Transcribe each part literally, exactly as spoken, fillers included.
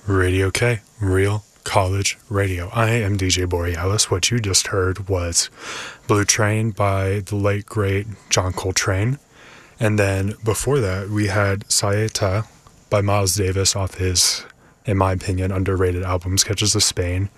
Radio K, Real College Radio. I am D J Borealis. What you just heard was Blue Train by the late, great John Coltrane. And then before that, we had Saeta by Miles Davis off his, in my opinion, underrated album, Sketches of Spain.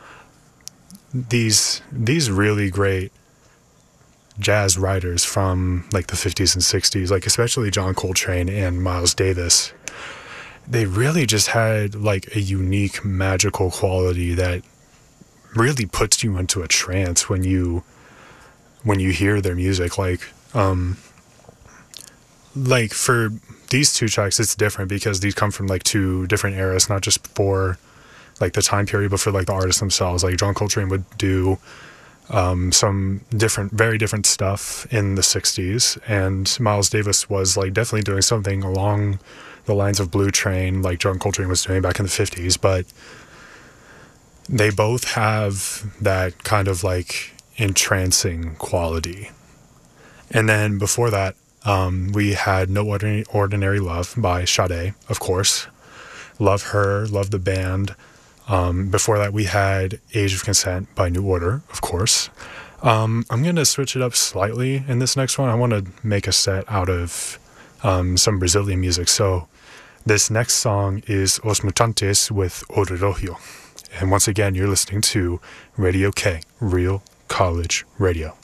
These, these really great jazz writers from like the fifties and sixties, like especially John Coltrane and Miles Davis, they really just had like a unique magical quality that really puts you into a trance when you when you hear their music. Like um like for these two tracks, it's different because these come from like two different eras, not just for like the time period, but for like the artists themselves. Like John Coltrane would do um some different very different stuff in the sixties, and Miles Davis was like definitely doing something along the lines of Blue Train like John Coltrane was doing back in the fifties, but they both have that kind of like entrancing quality. And then before that, um we had No Ordinary, Ordinary Love by Sade, of course. Love her, love the band. Um, before that, we had Age of Consent by New Order, of course. Um, I'm going to switch it up slightly in this next one. I want to make a set out of um, some Brazilian music. So this next song is Os Mutantes with O Relógio. And once again, you're listening to Radio K, Real College Radio.